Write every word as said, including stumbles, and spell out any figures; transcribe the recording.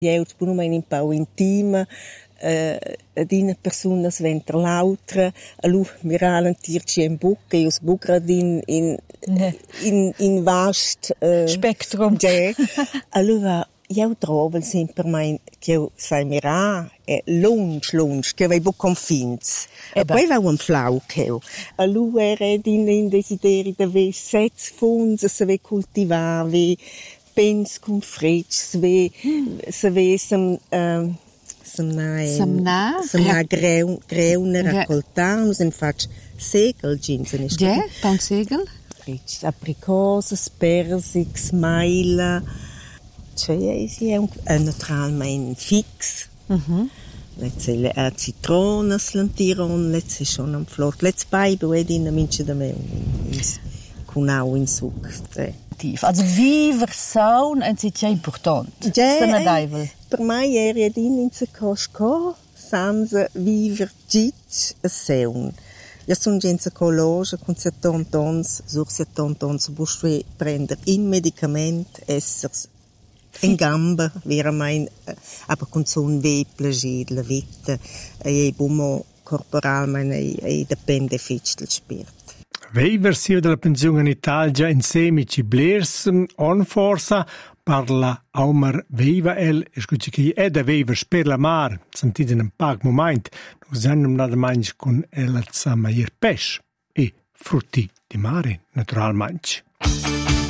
Jeu spunumein in pau intima, uh, ad ina persona sventer l'autra, alu miralen tirci in buc, e us bucrad in, in, in, in vast uh, spectrum. Ja, allora io trovo sempre mein che io sai mirar è lunch lunch che vai bu confins e poi va un flau che allora era in in desideri da ve sets funds se ve coltivare pens con frecce se ve se ve sem um, semna semna semna greu greuna raccoltar nos in fac segel jeans ne ja pan segel frecce apricoses persics maila. Cioè, è un, è naturalmente fix. Mm-hmm. Let's le a citronas l'antiron, let's schon am flot, let's bei bei in minche da me con au in suc. Also vivere saun è sicher important. Ja, per mai era din in se cosco senza vivere git a saun. Ja son gente cologe con settanta tons, sur settanta tons busche prender in medicament essers in gamba, vera mein, aber con so un ve plaisir la vita, e bumo corporalmente e depende fitch del spirit. Vei versione della pensione in Italia insieme ci blers on forza parla Aumer Veiva el e scucci che è da Veiva per la mar, sentite in un pac moment, usando nada mais con el sa maier pesch e frutti di mare naturalmente.